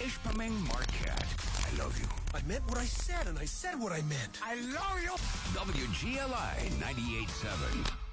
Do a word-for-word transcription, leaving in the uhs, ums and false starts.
Ishpeming Marquette. I love you. I meant what I said, and I said what I meant. I love you. W G L I ninety-eight point seven.